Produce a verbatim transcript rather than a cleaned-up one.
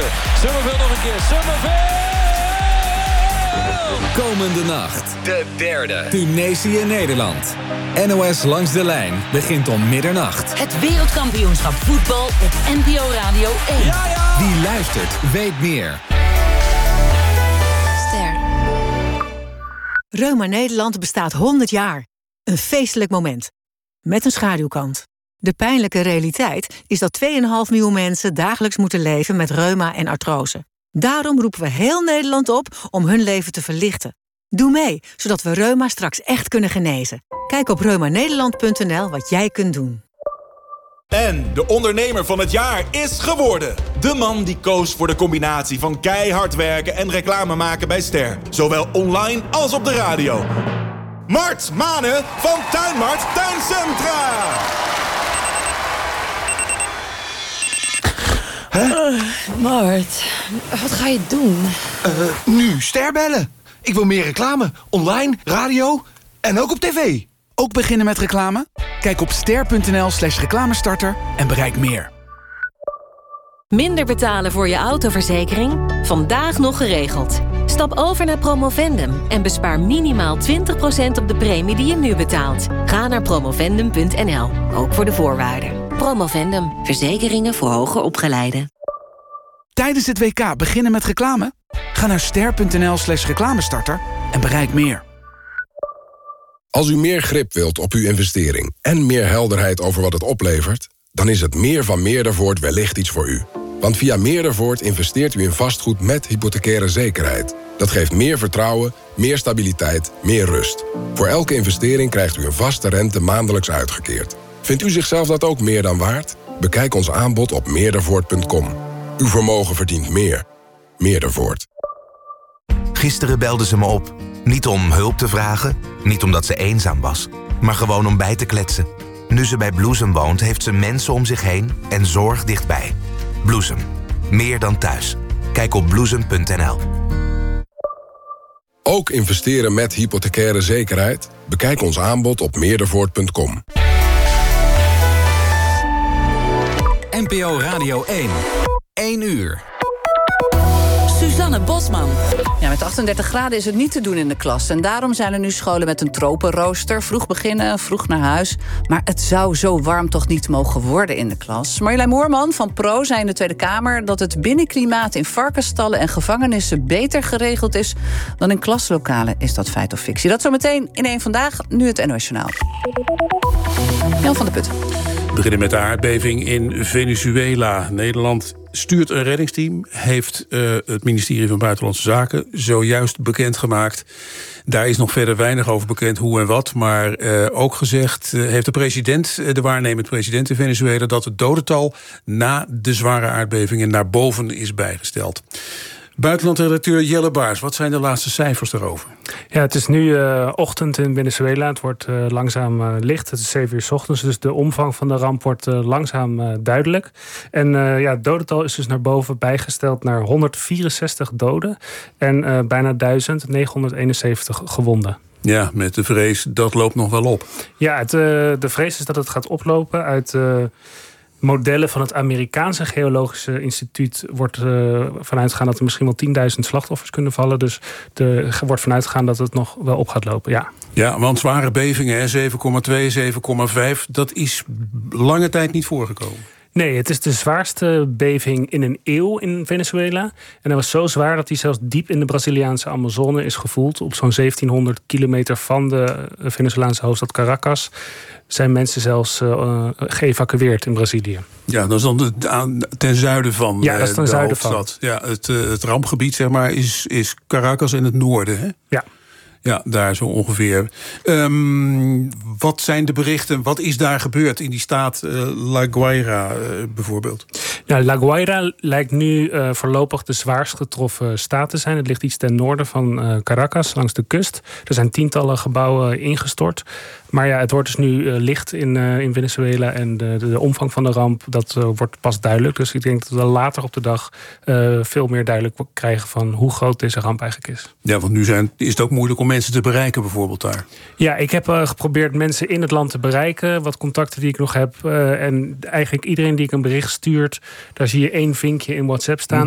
Summerville nog een keer. Summerville! Komende nacht. De derde. Tunesië-Nederland. N O S Langs de Lijn begint om middernacht. Het wereldkampioenschap voetbal op N P O Radio één. Ja, ja. Wie luistert, weet meer. Ster. Reuma Nederland bestaat honderd jaar. Een feestelijk moment. Met een schaduwkant. De pijnlijke realiteit is dat twee komma vijf miljoen mensen dagelijks moeten leven met reuma en artrose. Daarom roepen we heel Nederland op om hun leven te verlichten. Doe mee, zodat we reuma straks echt kunnen genezen. Kijk op reuma nederland punt n l wat jij kunt doen. En de ondernemer van het jaar is geworden. De man die koos voor de combinatie van keihard werken en reclame maken bij Ster. Zowel online als op de radio. Mart Manen van Tuinmart Tuincentra. Huh? Uh, Mart, wat ga je doen? Uh, nu Ster bellen. Ik wil meer reclame. Online, radio en ook op tv. Ook beginnen met reclame? Kijk op ster.nl slash reclamestarter en bereik meer. Minder betalen voor je autoverzekering? Vandaag nog geregeld. Stap over naar Promovendum en bespaar minimaal twintig procent op de premie die je nu betaalt. Ga naar promovendum punt n l, ook voor de voorwaarden. Promovendum, verzekeringen voor hoger opgeleiden. Tijdens het W K beginnen met reclame? Ga naar ster.nl slash reclamestarter en bereik meer. Als u meer grip wilt op uw investering en meer helderheid over wat het oplevert, dan is het meer van Meerdervoort wellicht iets voor u. Want via Meerdervoort investeert u in vastgoed met hypothecaire zekerheid. Dat geeft meer vertrouwen, meer stabiliteit, meer rust. Voor elke investering krijgt u een vaste rente maandelijks uitgekeerd. Vindt u zichzelf dat ook meer dan waard? Bekijk ons aanbod op meerdervoort punt com. Uw vermogen verdient meer. Meerdervoort. Gisteren belde ze me op. Niet om hulp te vragen, niet omdat ze eenzaam was, maar gewoon om bij te kletsen. Nu ze bij Bloesem woont, heeft ze mensen om zich heen en zorg dichtbij. Bloesem. Meer dan thuis. Kijk op bloesem punt n l. Ook investeren met hypothecaire zekerheid? Bekijk ons aanbod op meerdervoort punt com. N P O Radio één. één uur. Suzanne Bosman. Ja, met achtendertig graden is het niet te doen in de klas. En daarom zijn er nu scholen met een tropenrooster. Vroeg beginnen, vroeg naar huis. Maar het zou zo warm toch niet mogen worden in de klas. Marjolein Moorman van Pro zei in de Tweede Kamer dat het binnenklimaat in varkensstallen en gevangenissen beter geregeld is dan in klaslokalen. Is dat feit of fictie? Dat zometeen in één Vandaag, nu het N O S Journaal. Jan van der Putten. We beginnen met de aardbeving in Venezuela. Nederland stuurt een reddingsteam, heeft uh, het ministerie van Buitenlandse Zaken zojuist bekendgemaakt. Daar is nog verder weinig over bekend hoe en wat, maar uh, ook gezegd uh, heeft de president, uh, de waarnemend president in Venezuela, dat het dodental na de zware aardbevingen naar boven is bijgesteld. Buitenlandredacteur Jelle Baars, wat zijn de laatste cijfers daarover? Ja, het is nu uh, ochtend in Venezuela. Het wordt uh, langzaam uh, licht. Het is zeven uur 's ochtends, dus de omvang van de ramp wordt uh, langzaam uh, duidelijk. En uh, ja, het dodental is dus naar boven bijgesteld naar honderdvierenzestig doden en uh, bijna duizend negenhonderdeenenzeventig gewonden. Ja, met de vrees, dat loopt nog wel op. Ja, het, uh, de vrees is dat het gaat oplopen uit Uh, modellen van het Amerikaanse Geologische Instituut wordt uh, vanuitgegaan dat er misschien wel tienduizend slachtoffers kunnen vallen. Dus er wordt vanuitgegaan dat het nog wel op gaat lopen, ja. Ja, want zware bevingen, zeven komma twee, zeven komma vijf, dat is lange tijd niet voorgekomen. Nee, het is de zwaarste beving in een eeuw in Venezuela. En dat was zo zwaar dat die zelfs diep in de Braziliaanse Amazone is gevoeld. Op zo'n zeventienhonderd kilometer van de Venezolaanse hoofdstad Caracas zijn mensen zelfs uh, geëvacueerd in Brazilië. Ja, dat is dan de, ten zuiden van ja, dat is ten de zuiden hoofdstad. Van. Ja, het, het rampgebied, zeg maar, is, is Caracas in het noorden, hè? Ja. Ja, daar zo ongeveer. Um, wat zijn de berichten? Wat is daar gebeurd in die staat uh, La Guaira uh, bijvoorbeeld? Nou, La Guaira lijkt nu uh, voorlopig de zwaarst getroffen staat te zijn. Het ligt iets ten noorden van uh, Caracas, langs de kust. Er zijn tientallen gebouwen ingestort. Maar ja, het wordt dus nu uh, licht in, uh, in Venezuela. En de, de, de omvang van de ramp, dat uh, wordt pas duidelijk. Dus ik denk dat we later op de dag uh, veel meer duidelijk krijgen van hoe groot deze ramp eigenlijk is. Ja, want nu zijn, is het ook moeilijk om mensen te bereiken bijvoorbeeld daar. Ja, ik heb uh, geprobeerd mensen in het land te bereiken. Wat contacten die ik nog heb. Uh, en eigenlijk iedereen die ik een bericht stuurt, daar zie je één vinkje in WhatsApp staan.